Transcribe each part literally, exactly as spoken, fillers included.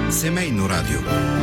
Семейно радио.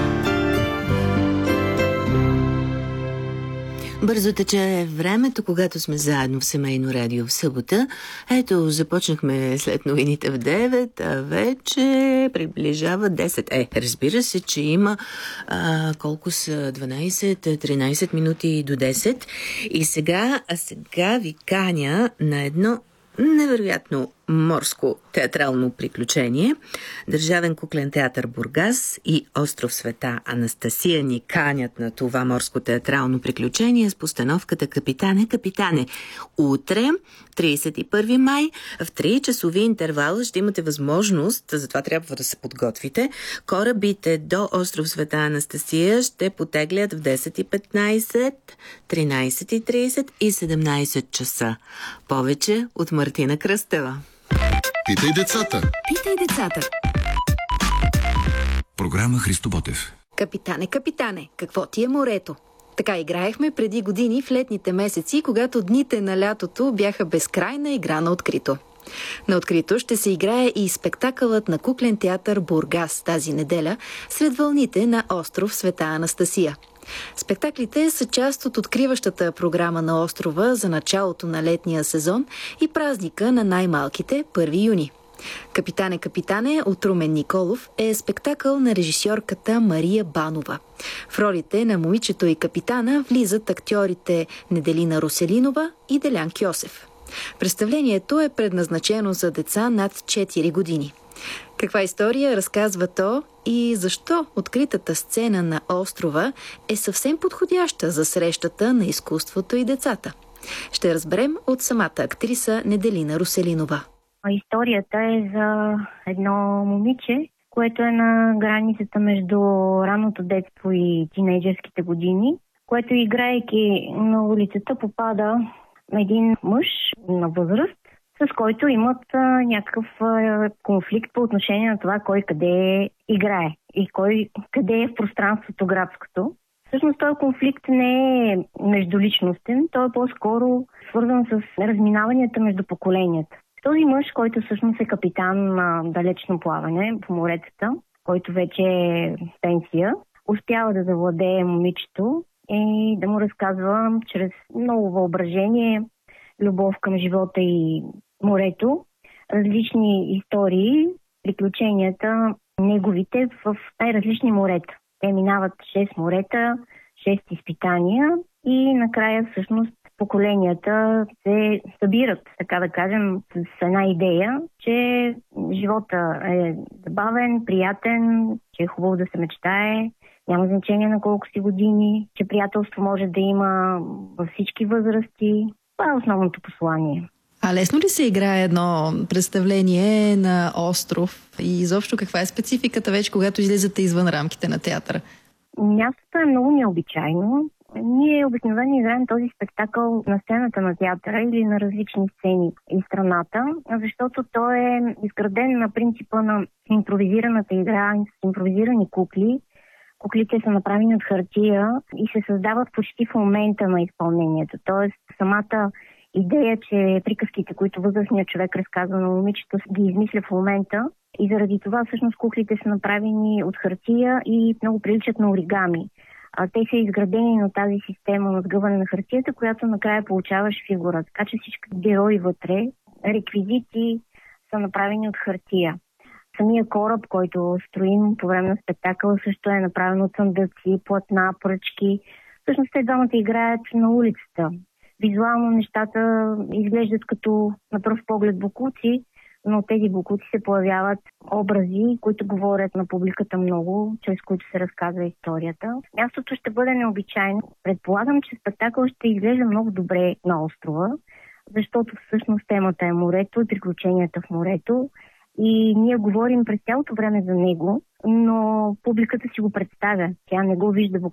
Бързо тече времето, когато сме заедно в Семейно радио в събота. Ето, започнахме след новините в девет, а вече приближава десет. Е, разбира се, че има а, колко са дванайсет-тринайсет минути до десет. И сега, а сега ви каня на едно невероятно морско театрално приключение. Държавен куклен театър Бургас и Остров Света Анастасия ни канят на това морско театрално приключение с постановката Капитане, капитане. Утре, трийсет и първи май, в три часови интервал ще имате възможност, затова трябва да се подготвите. Корабите до Остров Света Анастасия ще потеглят в десет и петнайсет, тринайсет и трийсет и седемнайсет часа. Повече от Мартина Кръстева. Питай децата. Питай децата. Програма Христо Ботев. Капитане, капитане, какво ти е морето? Така играехме преди години в летните месеци, когато дните на лятото бяха безкрайна игра на открито. На открито ще се играе и спектакълът на куклен театър Бургас тази неделя сред вълните на Остров Света Анастасия. Спектаклите са част от откриващата програма на острова за началото на летния сезон и празника на най-малките първи юни. Капитане, капитане от Румен Николов е спектакъл на режисьорката Мария Банова. В ролите на момичето и капитана влизат актьорите Неделина Руселинова и Делян Кьосев. Представлението е предназначено за деца над четири години. Каква история разказва то и защо откритата сцена на острова е съвсем подходяща за срещата на изкуството и децата? Ще разберем от самата актриса Неделина Руселинова. Историята е за едно момиче, което е на границата между ранното детство и тинейджерските години, което, играейки на улицата, попада на един мъж на възраст, с който имат а, някакъв а, конфликт по отношение на това кой къде играе и кой къде е в пространството градското. Всъщност този конфликт не е междуличностен, той е по-скоро свързан с разминаванията между поколенията. Този мъж, който всъщност е капитан на далечно плаване по моретата, който вече е пенсия, успява да завладее момичето и да му разказва чрез много въображение, любов към живота и морето, различни истории, приключенията неговите в най-различни морета. Те минават шест морета, шест изпитания и накрая всъщност поколенията се събират, така да кажем, с една идея, че живота е забавен, приятен, че е хубаво да се мечтае, няма значение на колко си години, че приятелство може да има във всички възрасти. Това е основното послание. А лесно ли се играе едно представление на остров? И изобщо каква е спецификата вече, когато излизате извън рамките на театъра? Мястото е много необичайно. Ние обикновено играем този спектакъл на сцената на театъра или на различни сцени из страната, защото той е изграден на принципа на импровизираната игра, с импровизирани кукли. Куклите са направени от хартия и се създават почти в момента на изпълнението. Тоест самата идея, че приказките, които възрастният човек разказва на момичето, ги измисля в момента и заради това всъщност куклите са направени от хартия и много приличат на оригами. А, те са изградени на тази система на сгъване на хартията, която накрая получаваш фигура. Така че всички герои вътре, реквизити са направени от хартия. Самия кораб, който строим по време на спектакъл, също е направен от съндъци, платна, пръчки. Всъщност те двамата играят на улицата. Визуално нещата изглеждат като на пръв поглед бокуци, но тези бокуци се появяват образи, които говорят на публиката много, чрез които се разказва историята. Мястото ще бъде необичайно. Предполагам, че спектакъл ще изглежда много добре на острова, защото всъщност темата е морето и приключенията в морето. И ние говорим през цялото време за него, но публиката си го представя. Тя не го вижда